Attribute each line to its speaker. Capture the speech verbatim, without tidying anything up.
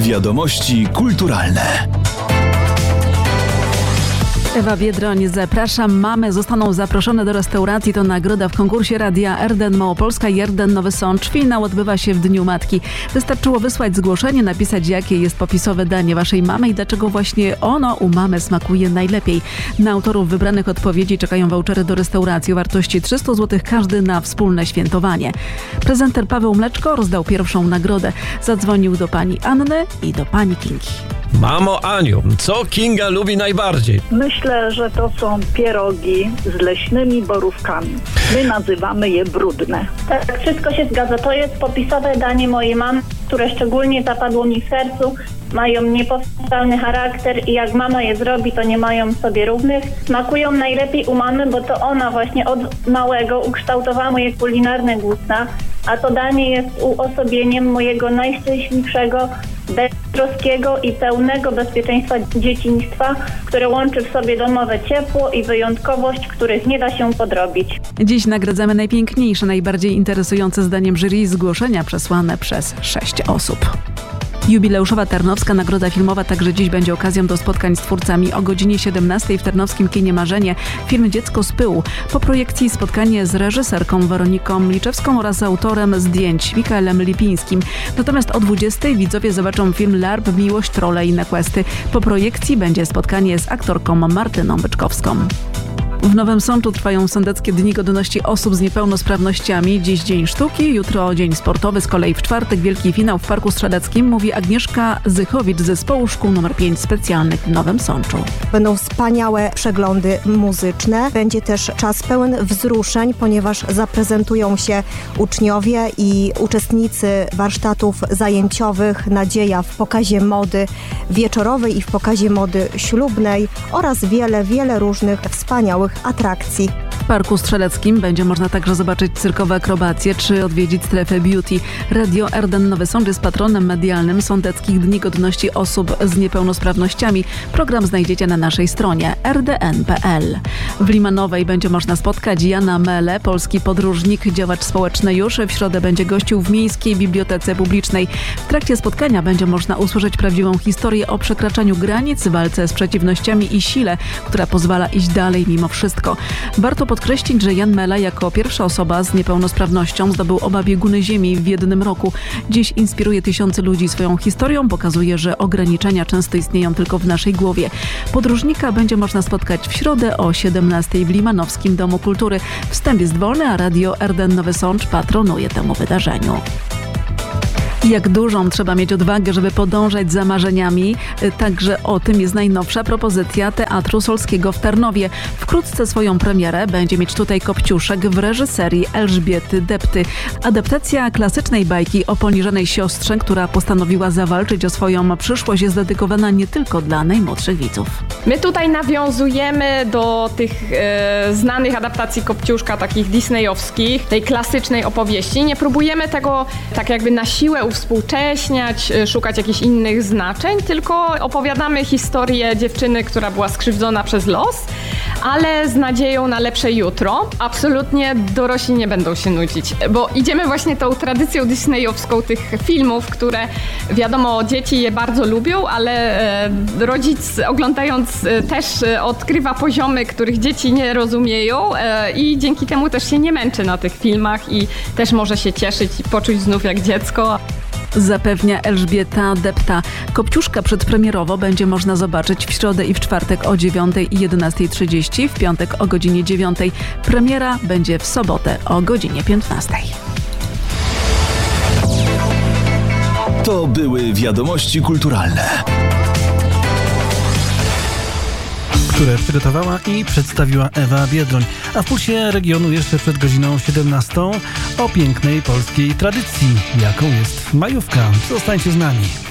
Speaker 1: Wiadomości kulturalne.
Speaker 2: Ewa Biedroń, zapraszam. Mamy zostaną zaproszone do restauracji. To nagroda w konkursie Radia R D N Małopolska i R D N Nowy Sącz. Finał odbywa się w Dniu Matki. Wystarczyło wysłać zgłoszenie, napisać, jakie jest popisowe danie waszej mamy i dlaczego właśnie ono u mamy smakuje najlepiej. Na autorów wybranych odpowiedzi czekają vouchery do restauracji o wartości trzysta złotych każdy na wspólne świętowanie. Prezenter Paweł Mleczko rozdał pierwszą nagrodę. Zadzwonił do pani Anny i do pani Kingi.
Speaker 3: Mamo Aniu, co Kinga lubi najbardziej?
Speaker 4: Myślę, że to są pierogi z leśnymi borówkami. My nazywamy je brudne.
Speaker 5: Tak, wszystko się zgadza. To jest popisowe danie mojej mamy, które szczególnie zapadło mi w sercu. Mają niepowtarzalny charakter i jak mama je zrobi, to nie mają sobie równych. Smakują najlepiej u mamy, bo to ona właśnie od małego ukształtowała moje kulinarne gusta, a to danie jest uosobieniem mojego najszczęśliwszego, beztroskiego i pełnego bezpieczeństwa dzieciństwa, które łączy w sobie domowe ciepło i wyjątkowość, których nie da się podrobić.
Speaker 2: Dziś nagradzamy najpiękniejsze, najbardziej interesujące zdaniem jury zgłoszenia przesłane przez sześć osób. Jubileuszowa Tarnowska Nagroda Filmowa także dziś będzie okazją do spotkań z twórcami. O godzinie siedemnastej w tarnowskim kinie Marzenie film Dziecko z pyłu. Po projekcji spotkanie z reżyserką Weroniką Mliczewską oraz autorem zdjęć Mikaelem Lipińskim. Natomiast o dwudziestej widzowie zobaczą film Larp, Miłość, Trolle i inne questy. Po projekcji będzie spotkanie z aktorką Martyną Byczkowską. W Nowym Sączu trwają Sądeckie Dni Godności Osób z Niepełnosprawnościami. Dziś Dzień Sztuki, jutro Dzień Sportowy, z kolei w czwartek wielki finał w Parku Strzeleckim, mówi Agnieszka Zychowicz z Zespołu Szkół numer pięć specjalnych w Nowym Sączu.
Speaker 6: Będą wspaniałe przeglądy muzyczne. Będzie też czas pełen wzruszeń, ponieważ zaprezentują się uczniowie i uczestnicy warsztatów zajęciowych Nadzieja w pokazie mody wieczorowej i w pokazie mody ślubnej oraz wiele, wiele różnych wspaniałych atrakcji.
Speaker 2: W Parku Strzeleckim będzie można także zobaczyć cyrkowe akrobacje czy odwiedzić strefę beauty. Radio R D N Nowy Sącz jest patronem medialnym Sądeckich Dni Godności Osób z Niepełnosprawnościami. Program znajdziecie na naszej stronie r d n kropka p l. W Limanowej będzie można spotkać Jana Mele, polski podróżnik, działacz społeczny już. W środę będzie gościł w Miejskiej Bibliotece Publicznej. W trakcie spotkania będzie można usłyszeć prawdziwą historię o przekraczaniu granic, walce z przeciwnościami i sile, która pozwala iść dalej mimo wszystko. Warto podkreślić, że Jan Mele jako pierwsza osoba z niepełnosprawnością zdobył oba bieguny ziemi w jednym roku. Dziś inspiruje tysiące ludzi swoją historią, pokazuje, że ograniczenia często istnieją tylko w naszej głowie. Podróżnika będzie można spotkać w środę o siedemnastej w Limanowskim Domu Kultury. Wstęp jest wolny, a Radio R D N Nowy Sącz patronuje temu wydarzeniu. Jak dużą trzeba mieć odwagę, żeby podążać za marzeniami. Także o tym jest najnowsza propozycja Teatru Solskiego w Tarnowie. Wkrótce swoją premierę będzie mieć tutaj Kopciuszek w reżyserii Elżbiety Depty. Adaptacja klasycznej bajki o poniżonej siostrze, która postanowiła zawalczyć o swoją przyszłość, jest dedykowana nie tylko dla najmłodszych widzów.
Speaker 7: My tutaj nawiązujemy do tych e, znanych adaptacji Kopciuszka, takich disneyowskich, tej klasycznej opowieści. Nie próbujemy tego tak jakby na siłę współcześniać, szukać jakichś innych znaczeń, tylko opowiadamy historię dziewczyny, która była skrzywdzona przez los, ale z nadzieją na lepsze jutro. Absolutnie dorośli nie będą się nudzić, bo idziemy właśnie tą tradycją disneyowską tych filmów, które wiadomo, dzieci je bardzo lubią, ale e, rodzic oglądając e, też e, odkrywa poziomy, których dzieci nie rozumieją e, i dzięki temu też się nie męczy na tych filmach i też może się cieszyć i poczuć znów jak dziecko.
Speaker 2: Zapewnia Elżbieta Depta. Kopciuszka przedpremierowo będzie można zobaczyć w środę i w czwartek o dziewiątej i jedenastej trzydzieści, w piątek o godzinie dziewiątej. Premiera będzie w sobotę o godzinie piętnastej.
Speaker 1: To były wiadomości kulturalne,
Speaker 8: które przygotowała i przedstawiła Ewa Biedroń. A w Pulsie Regionu jeszcze przed godziną siedemnastą o pięknej polskiej tradycji, jaką jest majówka. Zostańcie z nami.